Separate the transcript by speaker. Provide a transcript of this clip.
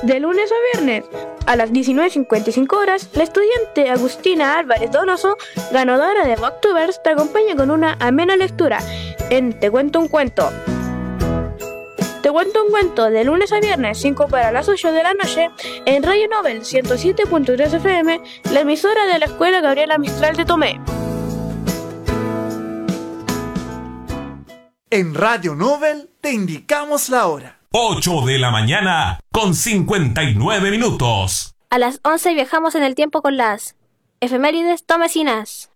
Speaker 1: De lunes a viernes, a las 19:55 horas, la estudiante Agustina Álvarez Donoso, ganadora de Booktubers, te acompaña con una amena lectura en Te Cuento un Cuento. Te Cuento un Cuento, de lunes a viernes, 5 para las 8 de la noche, en Radio Nobel 107.3 FM, la emisora de la Escuela Gabriela Mistral de Tomé.
Speaker 2: En Radio Nobel te indicamos la hora.
Speaker 3: 8 de la mañana con 59 minutos.
Speaker 4: A las 11 viajamos en el tiempo con las efemérides tomesinas.